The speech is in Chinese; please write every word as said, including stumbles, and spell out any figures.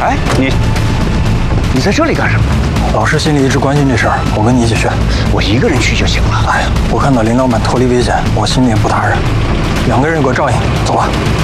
哎，你你在这里干什么？ 老师心里一直关心这事儿，我跟你一起去。 我一个人去就行了。 哎呀，我看到林老板脱离危险，我心里也不踏实。两个人有个照应，走吧。